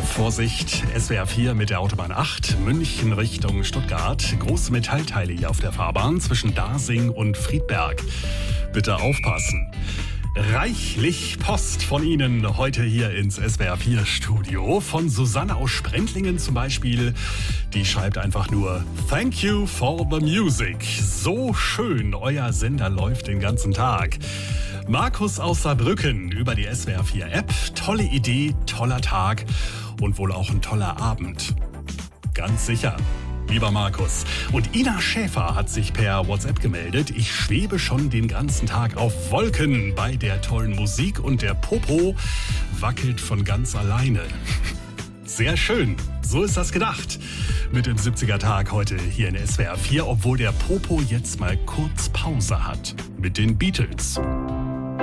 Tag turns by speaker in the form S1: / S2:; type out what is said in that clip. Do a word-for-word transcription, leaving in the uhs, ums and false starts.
S1: Vorsicht, S W R vier mit der Autobahn acht, München Richtung Stuttgart. Große Metallteile hier auf der Fahrbahn zwischen Dasing und Friedberg. Bitte aufpassen. Reichlich Post von Ihnen heute hier ins S W R vier Studio. Von Susanne aus Sprendlingen zum Beispiel. Die schreibt einfach nur Thank you for the music. So schön, euer Sender läuft den ganzen Tag. Markus aus Saarbrücken über die S W R vier App. Tolle Idee, toller Tag und wohl auch ein toller Abend. Ganz sicher. Lieber Markus. Und Ina Schäfer hat sich per WhatsApp gemeldet. Ich schwebe schon den ganzen Tag auf Wolken bei der tollen Musik und der Popo wackelt von ganz alleine. Sehr schön. So ist das gedacht. Mit dem siebziger-Tag heute hier in S W R vier, obwohl der Popo jetzt mal kurz Pause hat. Mit den Beatles.